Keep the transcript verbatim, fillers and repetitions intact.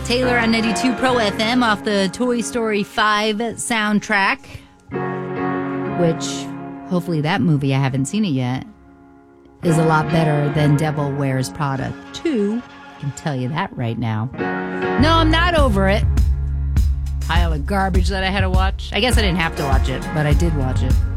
Taylor on ninety-two Pro F M off the Toy Story five soundtrack, which, hopefully that movie, I haven't seen it yet, is a lot better than Devil Wears Prada two. I can tell you that right now. No, I'm not over it. Pile of garbage that I had to watch. I guess I didn't have to watch it, but I did watch it.